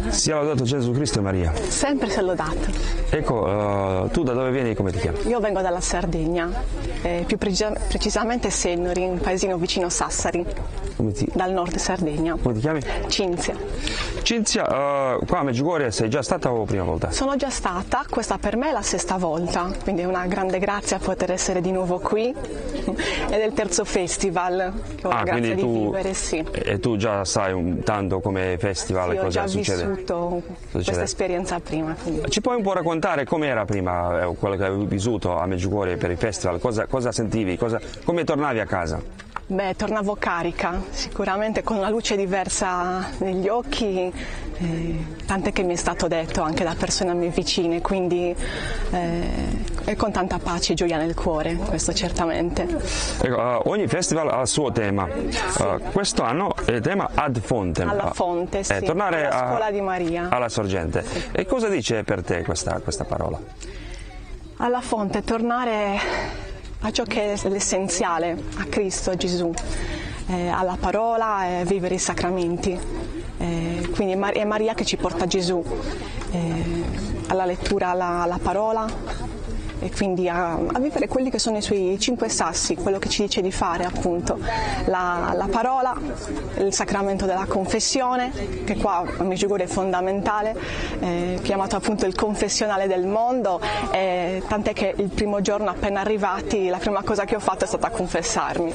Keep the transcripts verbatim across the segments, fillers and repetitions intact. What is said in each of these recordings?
Sia lodato Gesù Cristo e Maria. Sempre sia lodato. Ecco, uh, tu da dove vieni e come ti chiami? Io vengo dalla Sardegna, eh, più precis- precisamente Sennori, un paesino vicino Sassari, Come ti, dal nord Sardegna. come ti chiami? Cinzia. Cinzia, uh, qua a Medjugorje sei già stata o prima volta? Sono già stata, questa per me è la sesta volta, quindi è una grande grazia poter essere di nuovo qui. Ed è il terzo festival che ho la Ah, grazia quindi di tu, vivere, sì. e tu già sai un tanto come festival Sì, e ho cosa già succede? vissuto Succede? questa esperienza prima. Quindi. Ci puoi un po' raccontare com'era prima eh, quello che avevi vissuto a Medjugorje per il festival? Cosa, cosa sentivi? Cosa, come tornavi a casa? Beh, tornavo carica, sicuramente con una luce diversa negli occhi, eh, tant'è che mi è stato detto anche da persone a me vicine, quindi eh, e con tanta pace e gioia nel cuore, questo certamente. Ecco, uh, ogni festival ha il suo tema. Uh, questo anno il tema Ad Fontem. Alla fonte, sì, Eh, tornare alla a- scuola di Maria. alla sorgente. E cosa dice per te questa, questa parola? Alla fonte, tornare a ciò che è l'essenziale, a Cristo, a Gesù, eh, alla parola e vivere i sacramenti. Eh, quindi è Mar- è Maria che ci porta a Gesù, eh, alla lettura, alla, alla parola e quindi a, a vivere quelli che sono i suoi cinque sassi, quello che ci dice di fare appunto, la, la parola, il sacramento della confessione, che qua a Medjugorje è fondamentale, eh, chiamato appunto il confessionale del mondo, eh, tant'è che il primo giorno appena arrivati la prima cosa che ho fatto è stata confessarmi.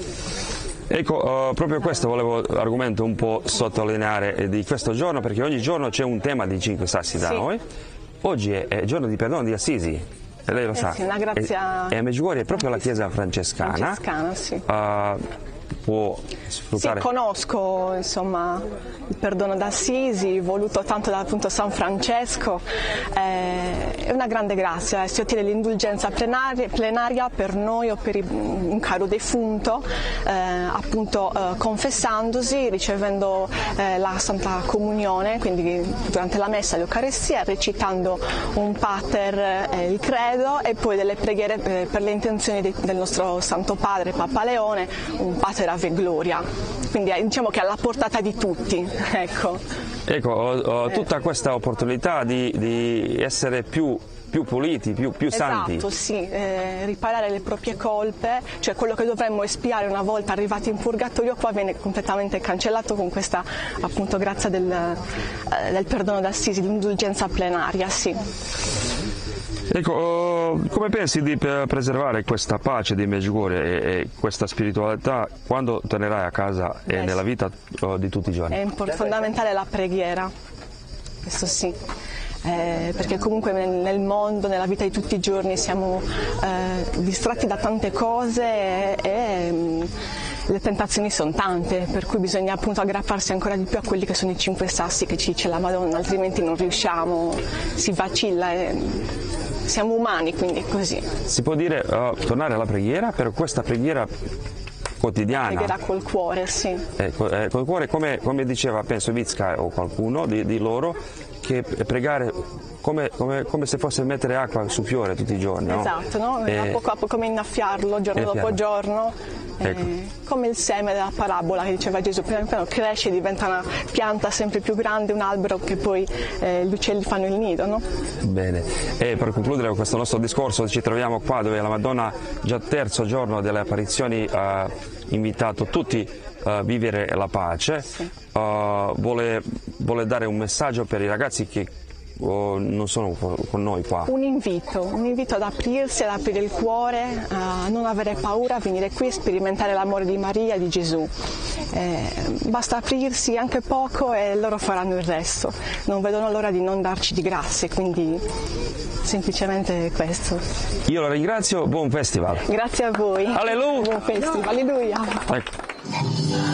Ecco, uh, proprio questo volevo argomento un po' sottolineare eh, di questo giorno, perché ogni giorno c'è un tema di cinque sassi da Sì. noi. Oggi è, è il giorno di perdono di Assisi. E lei lo Eh sa, sì, una grazia- e, e a Medjugorje è proprio la chiesa francescana, Francescana, sì. uh, può Sì, sfruttare. conosco insomma il perdono d'Assisi, voluto tanto da appunto San Francesco, eh, è una grande grazia, si ottiene l'indulgenza plenaria, plenaria per noi o per i- un caro defunto, eh, appunto eh, confessandosi, ricevendo eh, la Santa Comunione, quindi durante la Messa l'Eucaristia, recitando un Pater, eh, il Credo e poi delle preghiere eh, per le intenzioni de- del nostro Santo Padre Papa Leone, un Pater Ave Gloria, quindi eh, diciamo che è alla portata di tutti, ecco. Ecco, ho, ho tutta questa opportunità di, di essere più, più puliti, più, più santi. Esatto, sì, eh, riparare le proprie colpe, cioè quello che dovremmo espiare una volta arrivati in purgatorio, qua viene completamente cancellato con questa appunto grazia del, eh, del perdono d'Assisi, l'indulgenza plenaria, sì. Ecco, uh, come pensi di eh, preservare questa pace di Medjugorje e, e questa spiritualità quando tornerai a casa e Beh, nella sì. vita uh, di tutti i giorni? È impor- fondamentale la preghiera, questo sì, eh, perché comunque nel, nel mondo, nella vita di tutti i giorni siamo eh, distratti da tante cose e, e mh, le tentazioni sono tante, per cui bisogna appunto aggrapparsi ancora di più a quelli che sono i cinque sassi che ci dice la Madonna, altrimenti non riusciamo, si vacilla. E, siamo umani, quindi è così. Si può dire uh, tornare alla preghiera, per questa preghiera quotidiana, Pregherà col cuore, sì. eh, co- eh, col cuore, come, come diceva penso Vicka o qualcuno di, di loro, che pregare come, come, come se fosse mettere acqua su fiore tutti i giorni, no? Esatto, no? Eh, A poco a poco come innaffiarlo giorno innaffiarlo. dopo giorno, Ecco. eh, come il seme della parabola che diceva Gesù, piano piano cresce, diventa una pianta sempre più grande, un albero che poi eh, gli uccelli fanno il nido, no? Bene, e per concludere questo nostro discorso ci troviamo qua dove la Madonna già terzo giorno delle apparizioni ha invitato tutti a vivere la pace, uh, vuole, vuole dare un messaggio per i ragazzi che uh, non sono con noi qua. Un invito, un invito ad aprirsi, ad aprire il cuore, a non avere paura, a venire qui e sperimentare l'amore di Maria e di Gesù. Eh, basta aprirsi anche poco e loro faranno il resto. Non vedono l'ora di non darci di grazie, quindi semplicemente questo. Io la ringrazio, buon festival. Grazie a voi. Alleluia. Buon festival, alleluia. Ecco.